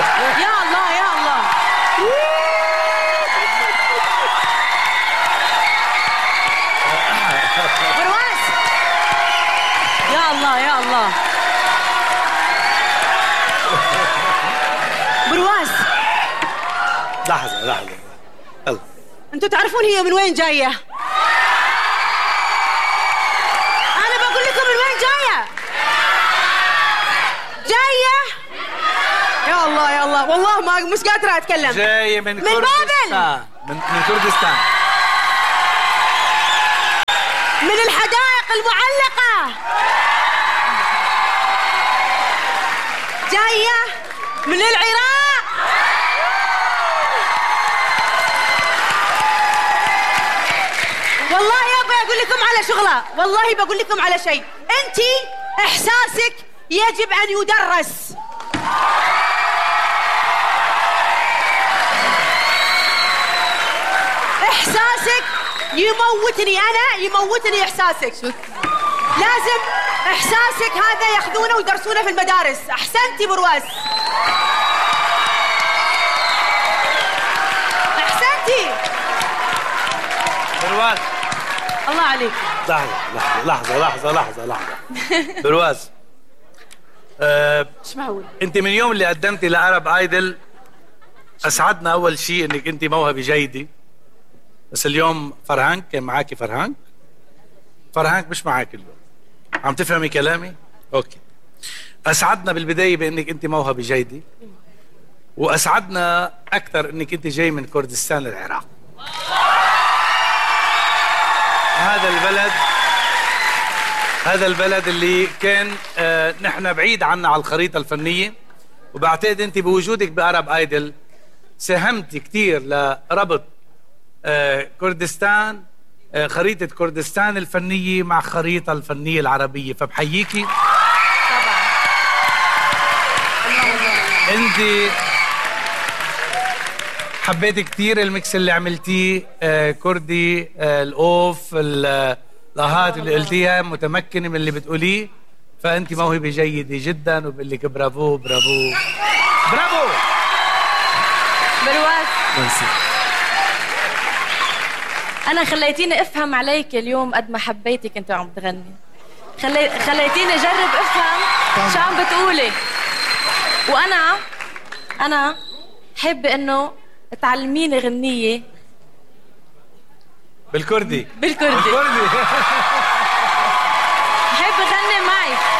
يا الله يا الله. برواز يا الله يا الله. برواز لحظة يلا. انتوا تعرفون هي من وين جاية؟ أنا بقول لكم من وين جاية. يا الله يا الله، والله ما مش قادرة أتكلم. جاية من بابل. من كردستان. من الحدائق المعلقة. جاية من العراق. والله يابا أقول لكم على شغلة، والله بقول لكم على شيء. أنت إحساسك يجب أن يدرس. إحساسك يموتني، أنا يموتني إحساسك. لازم إحساسك هذا ياخذونه ويدرسونه في المدارس. أحسنتي برواز، أحسنتي برواز. الله عليك. لحظة برواز. ايش معقول؟ انت من يوم اللي قدمتي لعرب ايدل اسعدنا اول شيء انك انت موهبة جيدة، بس اليوم فرهانك كان معاكي. فرهانك مش معاك اليوم. عم تفهمي كلامي؟ اوكي. اسعدنا بالبداية بانك انت موهبة جيدة، واسعدنا اكثر انك انت جاي من كردستان العراق. هذا البلد اللي كان نحن بعيد عنا على الخريطة الفنية، وبعتقد انت بوجودك بأرب ايدل ساهمت كثير لربط كردستان، خريطة كردستان الفنية مع خريطة الفنية العربية، فبحييكي. طبعا. انت حبيت كثير الميكس اللي عملتيه، كردي، الأوف، الآهات اللي قلتيها، متمكنة من اللي بتقوليه، فأنت موهبة جيدة جدا، وبقول لك برافو برافو برافو. برواز ميرسي. أنا خليتيني أفهم عليك اليوم قد ما حبيتك أنت وعم تغني. خليتيني أجرب أفهم شو عم بتقولي، وأنا حابة إنه تعلميني غنية بالكردي. حابة أغني معي.